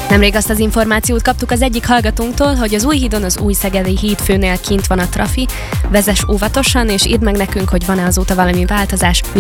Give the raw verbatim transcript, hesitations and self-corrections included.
Nemrég azt az információt kaptuk az egyik hallgatónktól, hogy az új hídon az új szegedi hídfőnél kint van a trafi. Vezess óvatosan, és írd meg nekünk, hogy van-e azóta valami változás, mit